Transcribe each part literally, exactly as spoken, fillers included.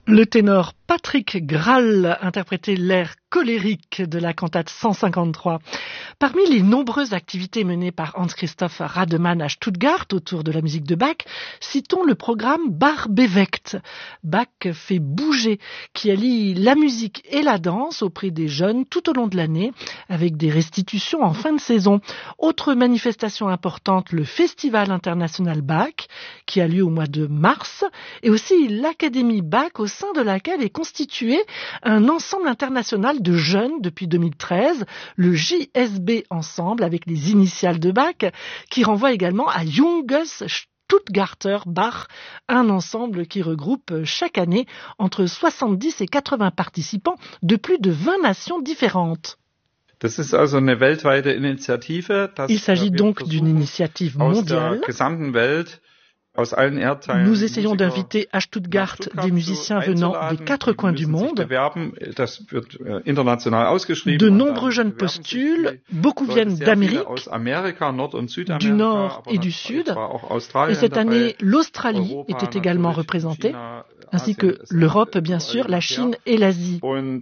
Le ténor Patrick Grahl interprétait l'air colérique de la cantate cent cinquante-trois. Parmi les nombreuses activités menées par Hans-Christoph Rademann à Stuttgart autour de la musique de Bach, citons le programme Bach bewegt. Bach fait bouger, qui allie la musique et la danse auprès des jeunes tout au long de l'année, avec des restitutions en fin de saison. Autre manifestation importante, le Festival international Bach, qui a lieu au mois de mars, et aussi l'Académie Bach, au sein de laquelle est constitué un ensemble international de jeunes depuis deux mille treize, le J S B Ensemble, avec les initiales de Bach, qui renvoie également à Junges Stuttgarter Bach, un ensemble qui regroupe chaque année entre soixante-dix et quatre-vingts participants de plus de vingt nations différentes. Il s'agit donc d'une initiative mondiale. Nous essayons d'inviter à Stuttgart des musiciens venant des quatre coins du monde. De nombreux jeunes postulent, beaucoup viennent d'Amérique, du Nord et du Sud. Et cette année, l'Australie était également représentée, ainsi que l'Europe, bien sûr, la Chine et l'Asie.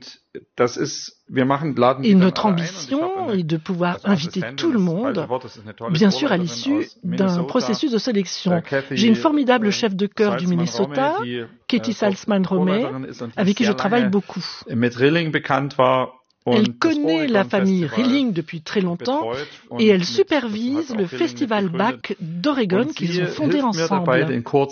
Et notre ambition est de pouvoir inviter tout le monde, bien sûr à l'issue d'un processus de sélection. J'ai une formidable chef de chœur du Minnesota, Katie Salzman-Romay, avec qui je travaille beaucoup. Elle connaît la famille Rilling depuis très longtemps et elle supervise le Festival Bach d'Oregon qu'ils ont fondé ensemble.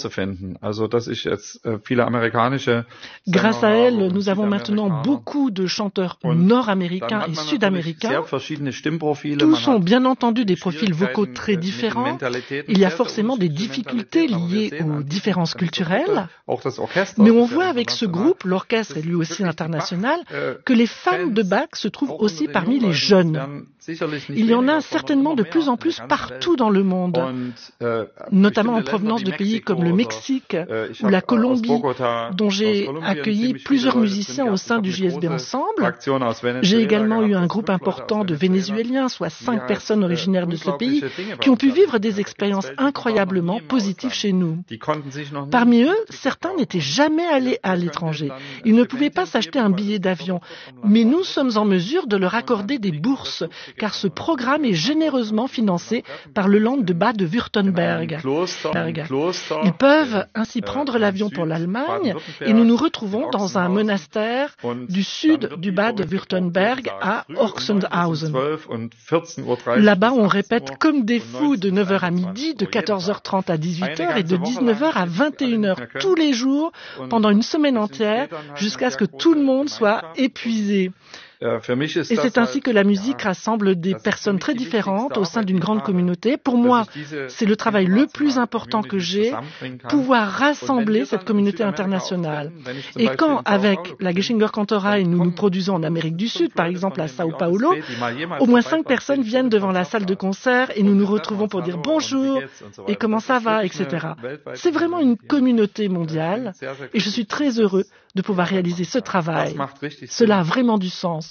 Grâce à elle, nous avons maintenant beaucoup de chanteurs nord-américains et sud-américains. Tous ont bien entendu des profils vocaux très différents. Il y a forcément des difficultés liées aux différences culturelles. Mais on voit avec ce groupe, l'orchestre est lui aussi international, que les fans de Bach se trouve aussi parmi les jeunes. Il y en a certainement de plus en plus partout dans le monde, notamment en provenance de pays comme le Mexique ou la Colombie, dont j'ai accueilli plusieurs musiciens au sein du J S B Ensemble. J'ai également eu un groupe important de Vénézuéliens, soit cinq personnes originaires de ce pays, qui ont pu vivre des expériences incroyablement positives chez nous. Parmi eux, certains n'étaient jamais allés à l'étranger. Ils ne pouvaient pas s'acheter un billet d'avion, mais nous sommes en mesure de leur accorder des bourses, car ce programme est généreusement financé par le Land de Bad Württemberg. Ils peuvent ainsi prendre l'avion pour l'Allemagne et nous nous retrouvons dans un monastère du sud du Bad Württemberg à Orxenhausen. Là-bas, on répète comme des fous de neuf heures à midi, de quatorze heures trente à dix-huit heures et de dix-neuf heures à vingt et une heures tous les jours pendant une semaine entière jusqu'à ce que tout le monde soit épuisé. Et c'est ainsi que la musique rassemble des personnes très différentes au sein d'une grande communauté. Pour moi, c'est le travail le plus important que j'ai, pouvoir rassembler cette communauté internationale. Et quand, avec la Geschinger Kantorei, nous nous produisons en Amérique du Sud, par exemple à Sao Paulo, au moins cinq personnes viennent devant la salle de concert et nous nous retrouvons pour dire bonjour et comment ça va, et cetera. C'est vraiment une communauté mondiale et je suis très heureux de pouvoir réaliser ce travail. Cela a vraiment du sens.